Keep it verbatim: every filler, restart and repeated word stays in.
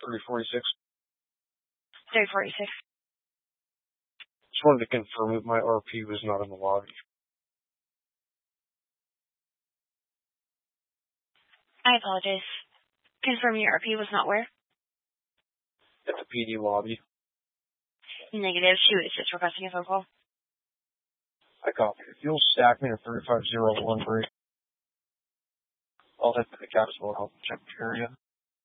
three forty-six. three forty-six. Just wanted to confirm that my R P was not in the lobby. I apologize. Confirm your R P was not where? At the P D lobby. Negative. She was just requesting a phone call. I copy. If you'll stack me a thirty-five oh one break, I'll head to the Capsule Health check area.